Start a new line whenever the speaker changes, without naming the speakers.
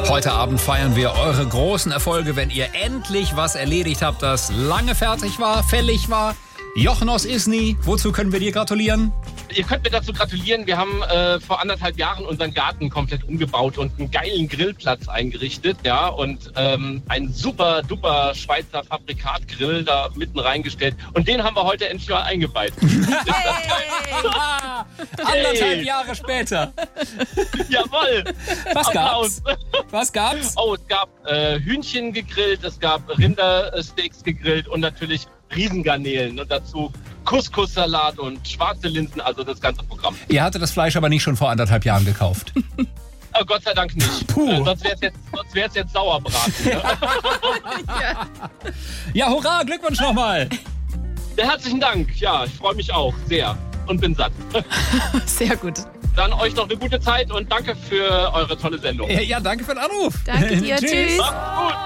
Heute Abend feiern wir eure großen Erfolge, wenn ihr endlich was erledigt habt, das lange fertig war, fällig war. Jochen aus Isny, wozu können wir dir gratulieren?
Ihr könnt mir dazu gratulieren. Wir haben vor 1,5 Jahren unseren Garten komplett umgebaut und einen geilen Grillplatz eingerichtet. Ja, und einen super duper Schweizer Fabrikatgrill da mitten reingestellt. Und den haben wir heute endlich mal eingeweiht.
Anderthalb Jahre später.
Jawohl.
Was gab's?
Oh, es gab Hühnchen gegrillt, es gab Rindersteaks gegrillt und natürlich Riesengarnelen und dazu Couscous-Salat und schwarze Linsen, also das ganze Programm.
Ihr hattet das Fleisch aber nicht schon vor 1,5 Jahren gekauft.
Oh, Gott sei Dank nicht. Sonst wäre es jetzt Sauerbraten. Ne?
Ja, hurra, Glückwunsch nochmal.
Herzlichen Dank. Ja, ich freue mich auch sehr und bin satt.
Sehr gut.
Dann euch noch eine gute Zeit und danke für eure tolle Sendung.
Ja, danke für den Anruf.
Danke dir. Tschüss.
Macht's gut.